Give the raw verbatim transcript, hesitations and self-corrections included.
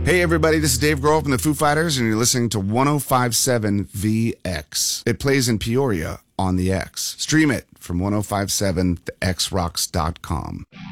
Hey everybody, this is Dave Grohl from the Foo Fighters, and you're listening to one oh five point seven V X. It plays in Peoria on the X. Stream it from ten fifty-seven the x rocks dot com.